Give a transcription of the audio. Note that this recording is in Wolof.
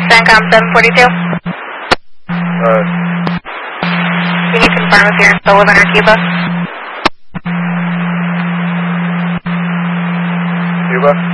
CENTCOM 742. Can you confirm if you're still within Cuba? Cuba?